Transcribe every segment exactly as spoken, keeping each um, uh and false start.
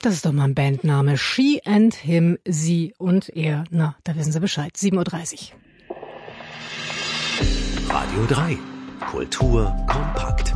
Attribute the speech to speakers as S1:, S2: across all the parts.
S1: Das ist doch mal ein Bandname. She and Him, sie und er. Na, da wissen Sie Bescheid. sieben Uhr dreißig.
S2: Radio drei. Kultur kompakt.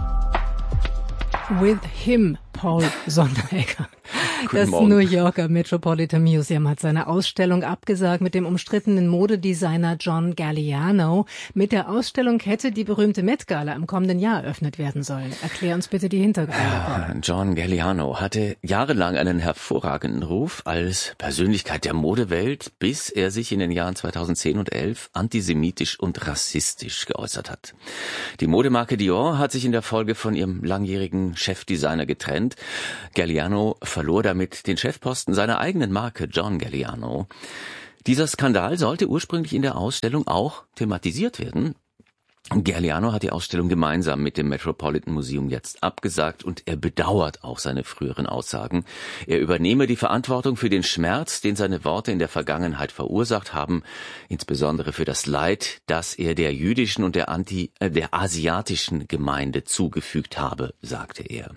S1: With him, Paul Sonderegger. Das
S2: Morgen.
S1: New Yorker Metropolitan Museum hat seine Ausstellung abgesagt mit dem umstrittenen Modedesigner John Galliano. Mit der Ausstellung hätte die berühmte Met Gala im kommenden Jahr eröffnet werden sollen. Erklär uns bitte die Hintergründe.
S3: Ja, John Galliano hatte jahrelang einen hervorragenden Ruf als Persönlichkeit der Modewelt, bis er sich in den Jahren zweitausendzehn und elf antisemitisch und rassistisch geäußert hat. Die Modemarke Dior hat sich in der Folge von ihrem langjährigen Chefdesigner getrennt. Galliano verlor damit den Chefposten seiner eigenen Marke John Galliano. Dieser Skandal sollte ursprünglich in der Ausstellung auch thematisiert werden. Galliano hat die Ausstellung gemeinsam mit dem Metropolitan Museum jetzt abgesagt und er bedauert auch seine früheren Aussagen. Er übernehme die Verantwortung für den Schmerz, den seine Worte in der Vergangenheit verursacht haben, insbesondere für das Leid, das er der jüdischen und der anti, äh, der asiatischen Gemeinde zugefügt habe, sagte er.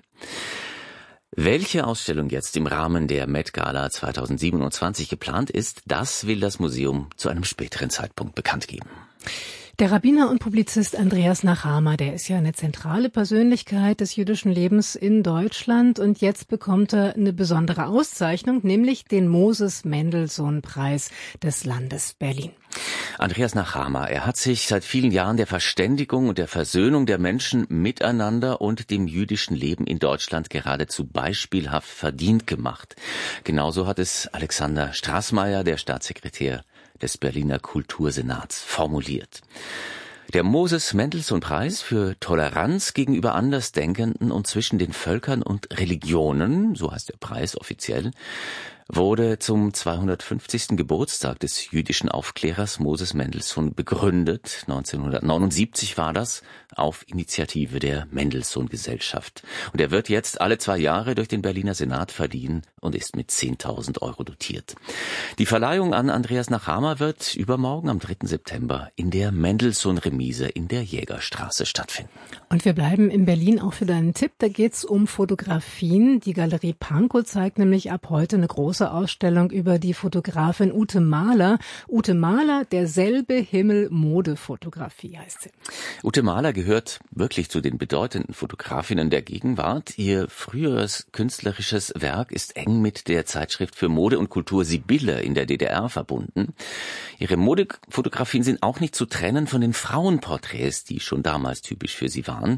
S3: Welche Ausstellung jetzt im Rahmen der Met Gala zweitausendsiebenundzwanzig geplant ist, das will das Museum zu einem späteren Zeitpunkt bekannt geben.
S1: Der Rabbiner und Publizist Andreas Nachama, der ist ja eine zentrale Persönlichkeit des jüdischen Lebens in Deutschland und jetzt bekommt er eine besondere Auszeichnung, nämlich den Moses-Mendelssohn-Preis des Landes Berlin.
S3: Andreas Nachama, er hat sich seit vielen Jahren der Verständigung und der Versöhnung der Menschen miteinander und dem jüdischen Leben in Deutschland geradezu beispielhaft verdient gemacht. Genauso hat es Alexander Straßmeier, der Staatssekretär des Berliner Kultursenats, formuliert. Der Moses-Mendelssohn-Preis für Toleranz gegenüber Andersdenkenden und zwischen den Völkern und Religionen, so heißt der Preis offiziell, wurde zum zweihundertfünfzigsten Geburtstag des jüdischen Aufklärers Moses Mendelssohn begründet. neunzehnhundertneunundsiebzig war das, auf Initiative der Mendelssohn-Gesellschaft. Und er wird jetzt alle zwei Jahre durch den Berliner Senat verliehen und ist mit zehntausend Euro dotiert. Die Verleihung an Andreas Nachama wird übermorgen am dritten September in der Mendelssohn-Remise in der Jägerstraße stattfinden.
S1: Und wir bleiben in Berlin auch für deinen Tipp. Da geht's um Fotografien. Die Galerie Pankow zeigt nämlich ab heute eine große Ausstellung über die Fotografin Ute Mahler. Ute Mahler, derselbe Himmel Modefotografie heißt sie.
S3: Ute Mahler gehört wirklich zu den bedeutenden Fotografinnen der Gegenwart. Ihr früheres künstlerisches Werk ist eng mit der Zeitschrift für Mode und Kultur Sibylle in der D D R verbunden. Ihre Modefotografien sind auch nicht zu trennen von den Frauenporträts, die schon damals typisch für sie waren.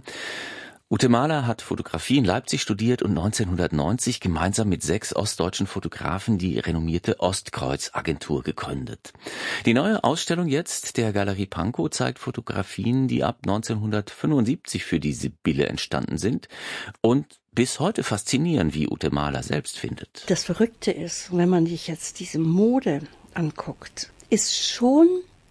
S3: Ute Mahler hat Fotografie in Leipzig studiert und neunzehnhundertneunzig gemeinsam mit sechs ostdeutschen Fotografen die renommierte Ostkreuz-Agentur gegründet. Die neue Ausstellung jetzt der Galerie Pankow zeigt Fotografien, die ab neunzehnhundertfünfundsiebzig für die Sibylle entstanden sind und bis heute faszinieren, wie Ute Mahler selbst findet.
S4: Das Verrückte ist, wenn man sich jetzt diese Mode anguckt, ist schon,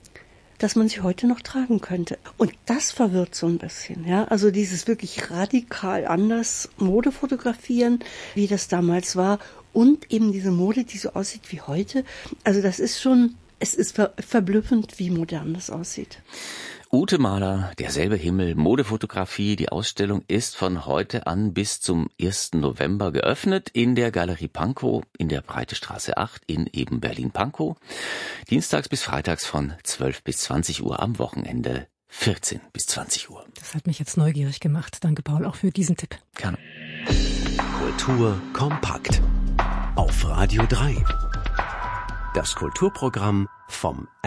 S4: dass man sie heute noch tragen könnte. Und das verwirrt so ein bisschen, ja. Also dieses wirklich radikal anders Mode fotografieren, wie das damals war. Und eben diese Mode, die so aussieht wie heute. Also das ist schon, es ist ver- verblüffend, wie modern das aussieht.
S3: Ute Mahler, derselbe Himmel, Modefotografie. Die Ausstellung ist von heute an bis zum ersten November geöffnet in der Galerie Pankow in der Breite Straße acht in eben Berlin-Pankow. Dienstags bis freitags von zwölf bis zwanzig Uhr, am Wochenende vierzehn bis zwanzig Uhr.
S1: Das hat mich jetzt neugierig gemacht. Danke, Paul, auch für diesen Tipp.
S3: Gerne.
S2: Kultur kompakt. Auf Radio drei. Das Kulturprogramm vom